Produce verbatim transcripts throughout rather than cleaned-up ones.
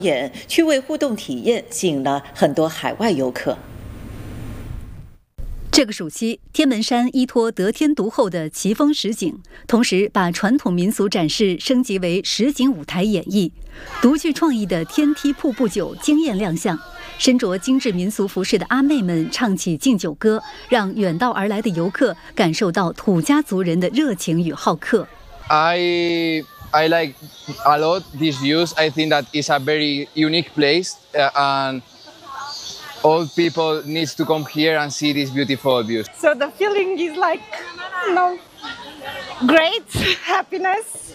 演趣味互动体验吸引了很多海外游客。 这个暑期，天门山依托得天独厚的奇峰实景，同时把传统民俗展示升级为实景舞台演绎。独具创意的天梯瀑布酒惊艳亮相，身着精致民俗服饰的阿妹们唱起敬酒歌，让远道而来的游客感受到土家族人的热情与好客。 I I like a lot these views. I think that it's a very unique place, uh, and all people needs to come here and see these beautiful views. So the feeling is like, you know, great happiness,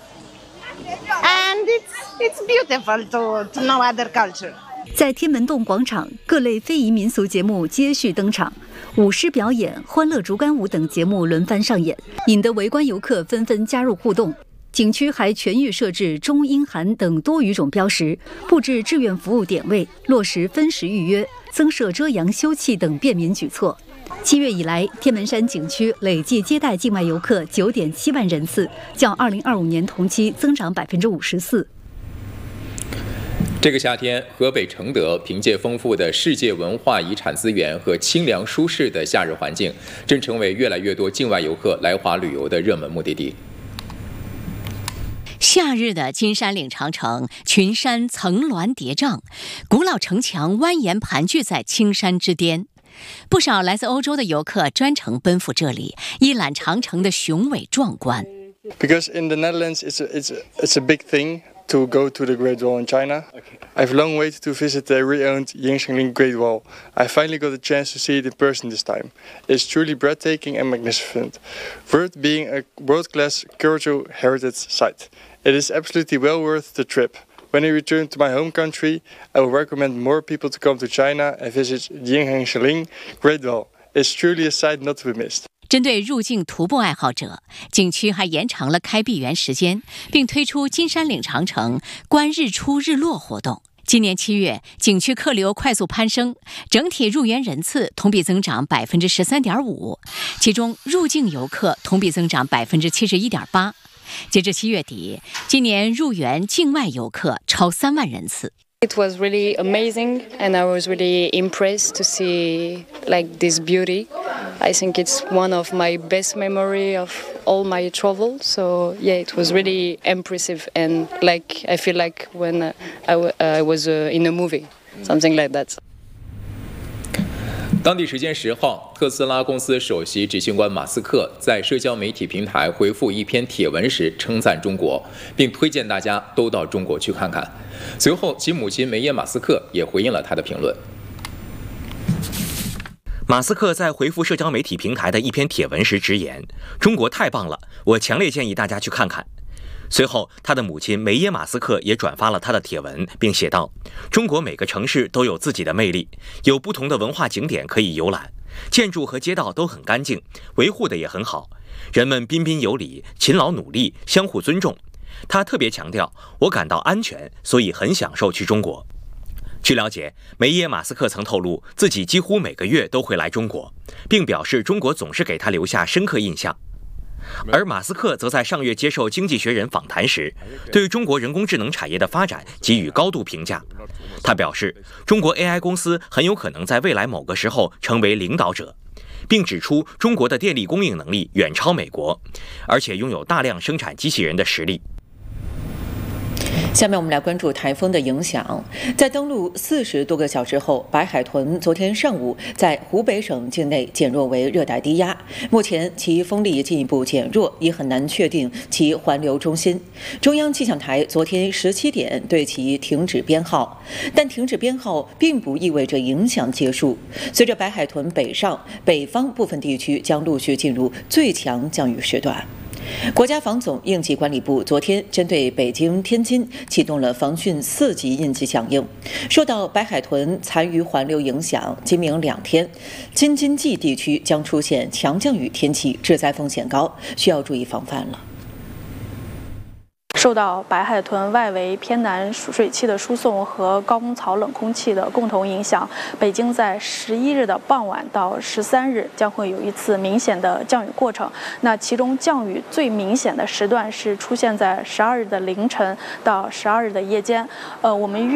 and it's it's beautiful to to know other culture. 在天门洞广场，各类非遗民俗节目接续登场，舞狮表演、欢乐竹竿舞等节目轮番上演，引得围观游客纷纷加入互动。景区还全域设置中英韩等多语种标识，布置志愿服务点位，落实分时预约，增设遮阳休憩等便民举措。七月以来，天门山景区累计接待境外游客九点七万人次，较二零二五年同期增长百分之五十四。 这个夏天，河北承德凭借丰富的世界文化遗产资源和清凉舒适的夏日环境，正成为越来越多境外游客来华旅游的热门目的地。 夏日的金山岭长城，群山层峦叠嶂，古老城墙蜿蜒盘踞在青山之巅。不少来自欧洲的游客专程奔赴这里，一览长城的雄伟壮观。 Because in the Netherlands, it's a, it's a, it's a big thing to go to the Great Wall in China. I've long waited to visit the re-owned Yingxiangling Great Wall. I finally got a chance to see it in person this time. It's truly breathtaking and magnificent, worth being a world-class cultural heritage site. It is absolutely well worth the trip. When I return to my home country, I will recommend more people to come to China and visit Yingxiangling Great Wall. It's truly a sight not to be missed. 针对入境徒步爱好者，景区还延长了开闭园时间，并推出金山岭长城观日出日落活动。今年七月，景区客流快速攀升，整体入园人次同比增长百分之十三点五，其中入境游客同比增长百分之七十一点八。截至七月底，今年入园境外游客超三万人次。 It was really amazing, and I was really impressed to see like this beauty. I think it's one of my best memory of all my travel. So yeah, it was really impressive, and like I feel like when I, w- I was uh, in a movie, something like that. 当地时间十号，特斯拉公司首席执行官马斯克在社交媒体平台回复一篇帖文时称赞中国，并推荐大家都到中国去看看。随后，其母亲梅耶马斯克也回应了他的评论。 马斯克在回复社交媒体平台的一篇帖文时直言：“中国太棒了，我强烈建议大家去看看。”随后，他的母亲梅耶马斯克也转发了他的帖文，并写道：“中国每个城市都有自己的魅力，有不同的文化景点可以游览，建筑和街道都很干净，维护的也很好，人们彬彬有礼，勤劳努力，相互尊重。”他特别强调：“我感到安全，所以很享受去中国。”据了解，梅耶马斯克曾透露，自己几乎每个月都会来中国，并表示中国总是给他留下深刻印象。而马斯克则在上月接受《经济学人》访谈时，对中国人工智能产业的发展给予高度评价。他表示，中国 A I 公司很有可能在未来某个时候成为领导者，并指出中国的电力供应能力远超美国，而且拥有大量生产机器人的实力。 下面我们来关注台风的影响。在登陆四十多个小时后，白海豚昨天上午在湖北省境内减弱为热带低压，目前其风力进一步减弱，已很难确定其环流中心。中央气象台昨天十七点对其停止编号，但停止编号并不意味着影响结束。随着白海豚北上，北方部分地区将陆续进入最强降雨时段。国家防总应急管理部昨天针对北京、天津启动了防汛四级应急响应。受到白海豚残余环流影响，今明两天，京津冀地区将出现强降雨天气，致灾风险高，需要注意防范了。 受到白海豚外围偏南水汽的输送和高空槽冷空气的共同影响，北京在十一日的傍晚到十三日将会有一次明显的降雨过程。那其中降雨最明显的时段是出现在十二日的凌晨到十二日的夜间。呃，我们预